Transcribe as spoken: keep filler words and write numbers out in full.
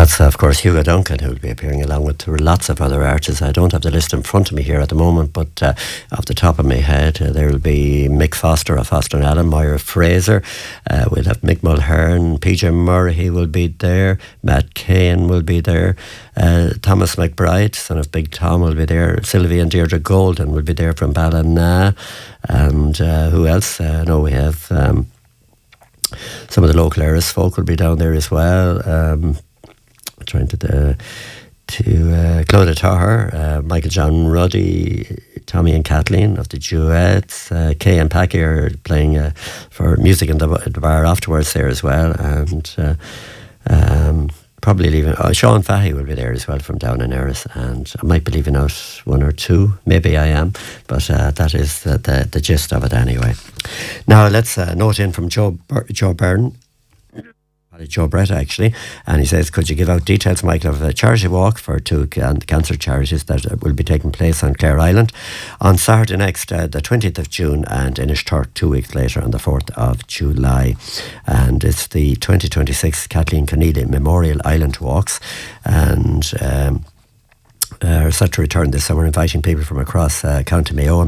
that's, uh, of course, Hugo Duncan, who will be appearing along with lots of other artists. I don't have the list in front of me here at the moment, but uh, off the top of my head, uh, there will be Mick Foster of Foster and Allen, Moira Fraser. Uh, we'll have Mick Mulhern, P J Murray will be there, Matt Cain will be there, uh, Thomas McBride, son of Big Tom, will be there. Sylvie and Deirdre Golden will be there from Ballina. And uh, who else? Uh, no, we have um, some of the local Eris folk will be down there as well. Um, trying to uh, to uh, Claudia Tahar, uh, Michael John Ruddy, Tommy and Kathleen of the Duets, uh, Kay and Packy are playing uh, for music in the, the bar afterwards there as well, and uh, um, probably leaving, uh, Sean Fahey will be there as well from down in Eris, and I might be leaving out one or two, maybe I am, but uh, that is the, the, the gist of it anyway. Now let's uh, note in from Joe, Bur- Joe Byrne, Joe Brett actually, and he says, could you give out details, Michael, of a charity walk for two can- cancer charities that will be taking place on Clare Island on Saturday next, uh, the twentieth of June, and Inishturk two weeks later on the fourth of July. And it's the twenty twenty-six Kathleen Conneely Memorial Island Walks, and um, uh, are set to return this summer, inviting people from across uh, County Mayo